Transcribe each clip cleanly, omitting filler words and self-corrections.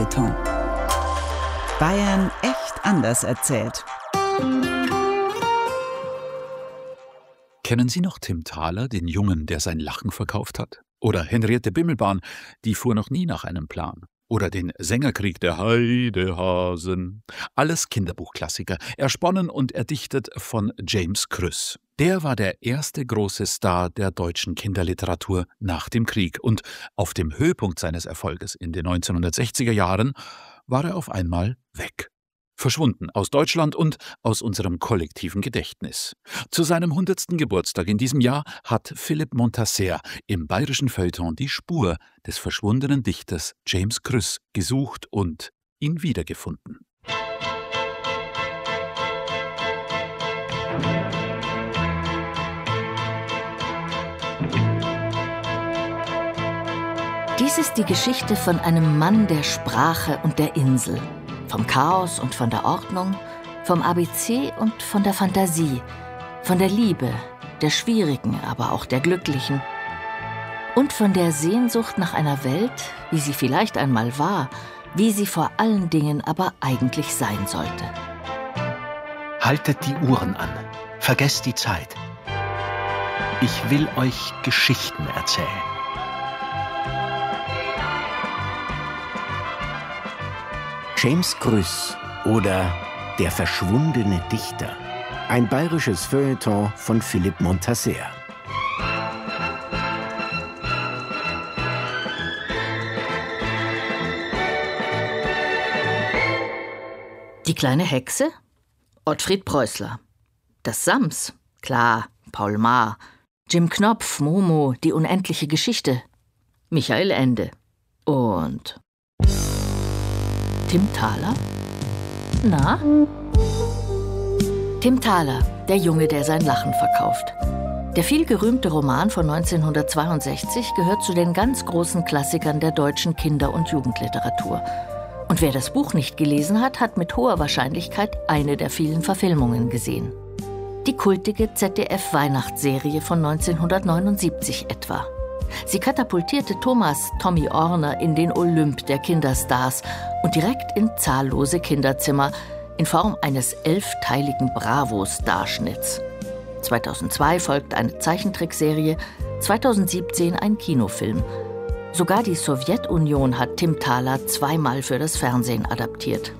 Feuilleton. Bayern echt anders erzählt. Kennen Sie noch Tim Thaler, den Jungen, der sein Lachen verkauft hat? Oder Henriette Bimmelbahn, die fuhr noch nie nach einem Plan? Oder den Sängerkrieg der Heidehasen? Alles Kinderbuchklassiker, ersponnen und erdichtet von James Krüss. Der war der erste große Star der deutschen Kinderliteratur nach dem Krieg. Und auf dem Höhepunkt seines Erfolges in den 1960er Jahren war er auf einmal weg. Verschwunden aus Deutschland und aus unserem kollektiven Gedächtnis. Zu seinem 100. Geburtstag in diesem Jahr hat Philipp Montasser im bayerischen Feuilleton die Spur des verschwundenen Dichters James Krüss gesucht und ihn wiedergefunden. Dies ist die Geschichte von einem Mann der Sprache und der Insel. Vom Chaos und von der Ordnung, vom ABC und von der Fantasie, von der Liebe, der schwierigen, aber auch der glücklichen. Und von der Sehnsucht nach einer Welt, wie sie vielleicht einmal war, wie sie vor allen Dingen aber eigentlich sein sollte. Haltet die Uhren an, vergesst die Zeit. Ich will euch Geschichten erzählen. James Krüss oder Der verschwundene Dichter. Ein bayerisches Feuilleton von Philipp Montasser. Die kleine Hexe? Ottfried Preußler. Das Sams? Klar, Paul Maar. Jim Knopf, Momo, Die unendliche Geschichte. Michael Ende. Und Tim Thaler? Na? Tim Thaler, der Junge, der sein Lachen verkauft. Der vielgerühmte Roman von 1962 gehört zu den ganz großen Klassikern der deutschen Kinder- und Jugendliteratur. Und wer das Buch nicht gelesen hat, hat mit hoher Wahrscheinlichkeit eine der vielen Verfilmungen gesehen. Die kultige ZDF-Weihnachtsserie von 1979 etwa. Sie katapultierte Thomas Tommy Orner in den Olymp der Kinderstars und direkt in zahllose Kinderzimmer in Form eines 11-teiligen Bravo-Starschnitts. 2002 folgte eine Zeichentrickserie, 2017 ein Kinofilm. Sogar die Sowjetunion hat Tim Thaler 2-mal für das Fernsehen adaptiert.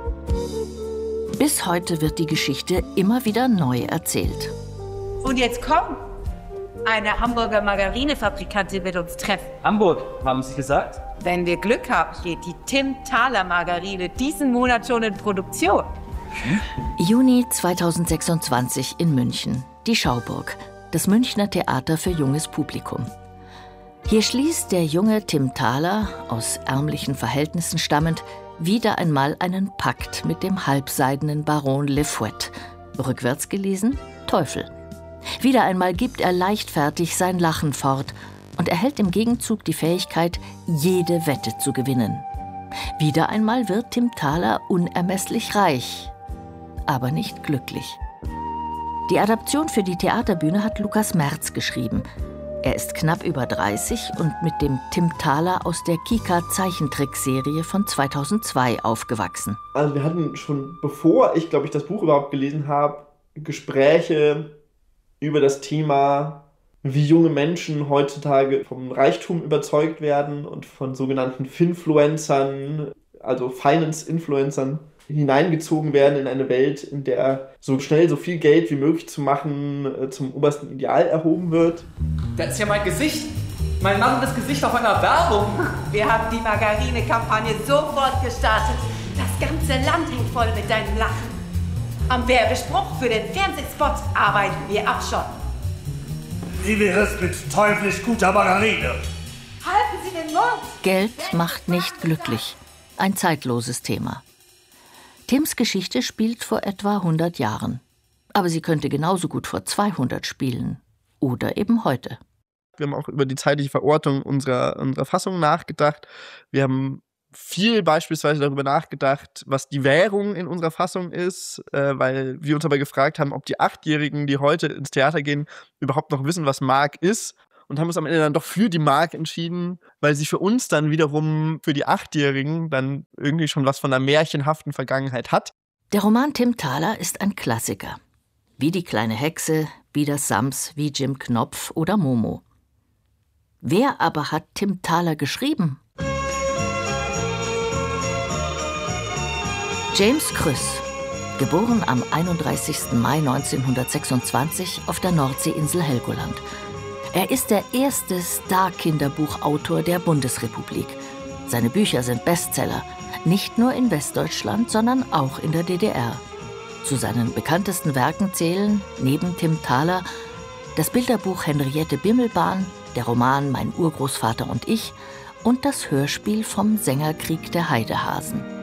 Bis heute wird die Geschichte immer wieder neu erzählt. Und jetzt komm! Eine Hamburger Margarinefabrikantin wird uns treffen. Hamburg, haben Sie gesagt? Wenn wir Glück haben, geht die Tim Thaler Margarine diesen Monat schon in Produktion. Juni 2026 in München. Die Schauburg. Das Münchner Theater für junges Publikum. Hier schließt der junge Tim Thaler, aus ärmlichen Verhältnissen stammend, wieder einmal einen Pakt mit dem halbseidenen Baron Le Fouet. Rückwärts gelesen: Teufel. Wieder einmal gibt er leichtfertig sein Lachen fort und erhält im Gegenzug die Fähigkeit, jede Wette zu gewinnen. Wieder einmal wird Tim Thaler unermesslich reich, aber nicht glücklich. Die Adaption für die Theaterbühne hat Lukas Merz geschrieben. Er ist knapp über 30 und mit dem Tim Thaler aus der Kika-Zeichentrickserie von 2002 aufgewachsen. Also wir hatten schon, bevor ich, das Buch überhaupt gelesen habe, Gespräche über das Thema, wie junge Menschen heutzutage vom Reichtum überzeugt werden und von sogenannten Finfluencern, also Finance-Influencern, hineingezogen werden in eine Welt, in der so schnell so viel Geld wie möglich zu machen zum obersten Ideal erhoben wird. Das ist ja mein Gesicht. Mein lachendes Gesicht auf einer Werbung. Wir haben die Margarine-Kampagne sofort gestartet. Das ganze Land hängt voll mit deinem Lachen. Am Werbespruch für den Fernsehspot arbeiten wir auch schon. Wie wäre es mit teuflisch guter Margarine? Halten Sie den Mund! Geld macht nicht glücklich. Ein zeitloses Thema. Tims Geschichte spielt vor etwa 100 Jahren. Aber sie könnte genauso gut vor 200 spielen. Oder eben heute. Wir haben auch über die zeitliche Verortung unserer Fassung nachgedacht. Wir haben viel beispielsweise darüber nachgedacht, was die Währung in unserer Fassung ist, weil wir uns aber gefragt haben, ob die Achtjährigen, die heute ins Theater gehen, überhaupt noch wissen, was Mark ist. und haben uns am Ende dann doch für die Mark entschieden, weil sie für uns dann wiederum, für die 8-Jährigen, dann irgendwie schon was von einer märchenhaften Vergangenheit hat. Der Roman Tim Thaler ist ein Klassiker. Wie die kleine Hexe, wie das Sams, wie Jim Knopf oder Momo. Wer aber hat Tim Thaler geschrieben? James Krüss, geboren am 31. Mai 1926 auf der Nordseeinsel Helgoland. Er ist der erste Star-Kinderbuchautor der Bundesrepublik. Seine Bücher sind Bestseller, nicht nur in Westdeutschland, sondern auch in der DDR. Zu seinen bekanntesten Werken zählen, neben Tim Thaler, das Bilderbuch Henriette Bimmelbahn, der Roman Mein Urgroßvater und ich und das Hörspiel vom Sängerkrieg der Heidehasen.